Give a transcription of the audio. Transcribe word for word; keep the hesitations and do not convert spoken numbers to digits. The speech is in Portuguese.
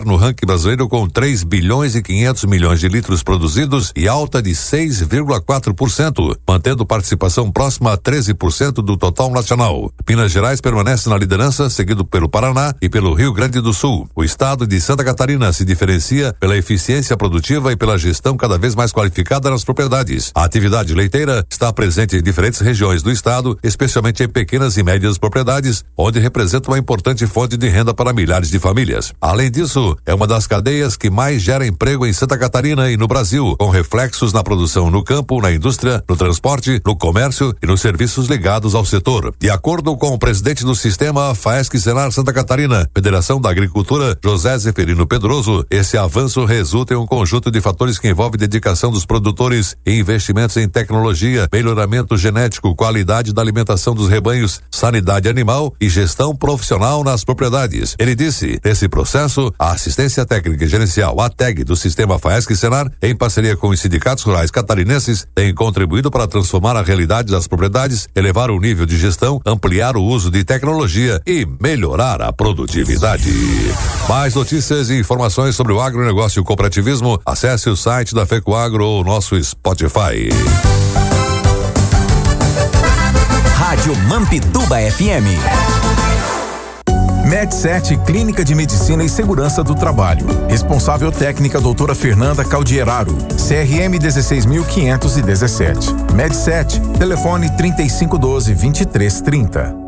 no ranking brasileiro com três bilhões e quinhentos milhões de litros produzidos e alta de seis vírgula quatro por cento, mantendo participação próxima a treze por cento do total nacional. Minas Gerais permanece na liderança, seguido pelo Paraná e pelo Rio Grande do Sul. O estado de Santa Catarina se diferencia pela eficiência produtiva e pela gestão cada vez mais qualificada nas propriedades. A atividade leiteira está presente em diferentes regiões do estado, especialmente em pequenas e médias propriedades, onde representa uma importante fonte de renda para milhares de famílias. Além disso, é uma das cadeias que mais gera emprego em Santa Catarina e no Brasil, com reflexos na produção no campo, na indústria, no transporte, no comércio e nos serviços ligados ao setor. De acordo com o presidente do sistema Faesc Senar Santa Catarina, Federação da Agricultura, José Zeferino Pedroso, esse avanço resulta em um conjunto de fatores que envolve dedicação dos produtores e investimentos em tecnologia, melhoramento genético, qualidade da alimentação dos rebanhos, sanidade animal e gestão profissional nas propriedades. Ele disse, nesse processo, a assistência técnica e gerencial, a T E G, do sistema Faesc Senar, em parceria com os sindicatos rurais catarinenses, tem contribuído para transformar a realidade das propriedades, elevar o nível de gestão, ampliar o uso de tecnologia e melhorar a produtividade. Mais notícias e informações sobre o agronegócio e o cooperativismo, acesse o site da FECOAGRO ou o nosso Spotify. Rádio Mampituba F M. Medset Clínica de Medicina e Segurança do Trabalho. Responsável técnica doutora Fernanda Caldieraro. C R M dezesseis mil quinhentos e dezessete. Medset, telefone trinta e cinco doze, vinte e três trinta.